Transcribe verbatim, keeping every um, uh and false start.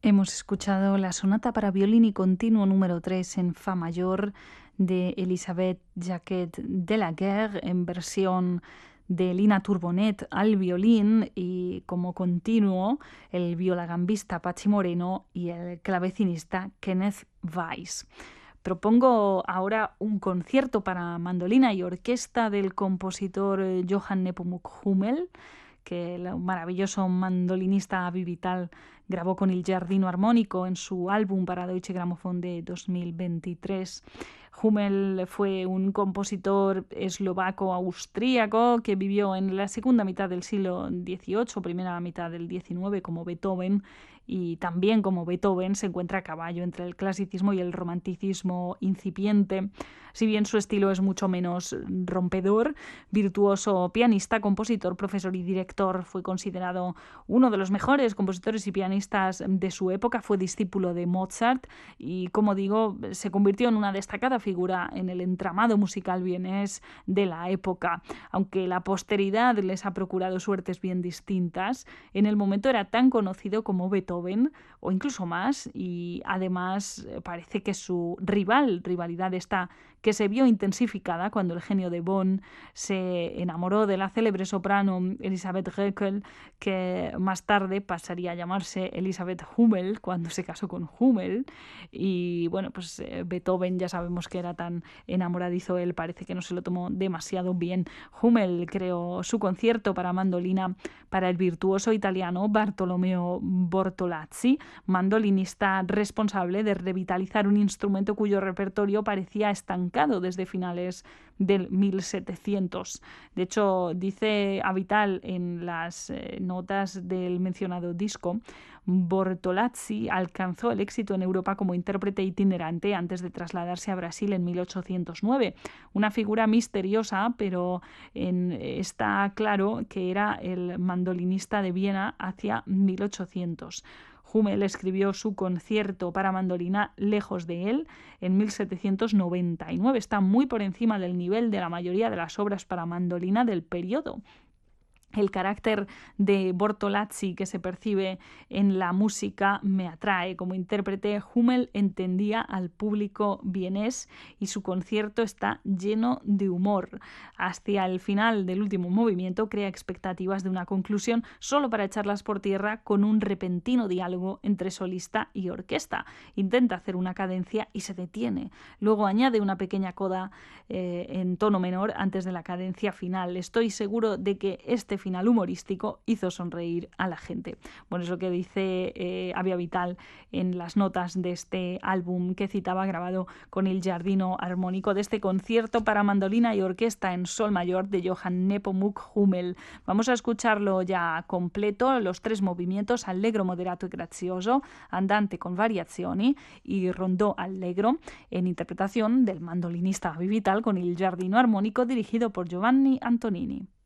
Hemos escuchado la sonata para violín y continuo número tres en fa mayor de Elisabeth Jacquet de la Guerre en versión de Lina Turbonet al violín y como continuo el violagambista Pachi Moreno y el clavecinista Kenneth Weiss. Propongo ahora un concierto para mandolina y orquesta del compositor Johann Nepomuk Hummel, que el maravilloso mandolinista Vivital grabó con il Giardino Armonico en su álbum para Deutsche Grammophon de dos mil veintitrés. Hummel fue un compositor eslovaco-austríaco que vivió en la segunda mitad del siglo dieciocho, primera mitad del diecinueve, como Beethoven, y también como Beethoven se encuentra a caballo entre el clasicismo y el romanticismo incipiente. Si bien su estilo es mucho menos rompedor, virtuoso pianista, compositor, profesor y director, fue considerado uno de los mejores compositores y pianistas de su época, fue discípulo de Mozart y, como digo, se convirtió en una destacada figura en el entramado musical vienés de la época. Aunque la posteridad les ha procurado suertes bien distintas, en el momento era tan conocido como Beethoven o incluso más, y además parece que su rival, rivalidad esta que se vio intensificada cuando el genio de Bonn se enamoró de la célebre soprano Elisabeth Röckel, que más tarde pasaría a llamarse Elisabeth Hummel cuando se casó con Hummel. Y bueno, pues eh, Beethoven ya sabemos que era tan enamoradizo él, parece que no se lo tomó demasiado bien. Hummel creó su concierto para mandolina para el virtuoso italiano Bartolomeo Bortolazzi, mandolinista responsable de revitalizar un instrumento cuyo repertorio parecía estancado desde finales del mil setecientos. De hecho, dice Avital en las eh, notas del mencionado disco, Bortolazzi alcanzó el éxito en Europa como intérprete itinerante antes de trasladarse a Brasil en mil ochocientos nueve. Una figura misteriosa, pero en, está claro que era el mandolinista de Viena hacia mil ochocientos. Hummel escribió su concierto para mandolina Lejos de él en mil setecientos noventa y nueve. Está muy por encima del nivel de la mayoría de las obras para mandolina del periodo. El carácter de Bortolazzi que se percibe en la música me atrae. Como intérprete, Hummel entendía al público vienés y su concierto está lleno de humor. Hacia el final del último movimiento crea expectativas de una conclusión solo para echarlas por tierra con un repentino diálogo entre solista y orquesta. Intenta hacer una cadencia y se detiene. Luego añade una pequeña coda eh, en tono menor antes de la cadencia final. Estoy seguro de que este final humorístico hizo sonreír a la gente. Bueno, es lo que dice eh, Avia Vital en las notas de este álbum que citaba, grabado con il Giardino Armonico, de este concierto para mandolina y orquesta en sol mayor de Johann Nepomuk Hummel. Vamos a escucharlo ya completo, los tres movimientos, allegro, moderato y grazioso, andante con variazioni y rondó allegro, en interpretación del mandolinista Avia Vital con il Giardino Armonico, dirigido por Giovanni Antonini.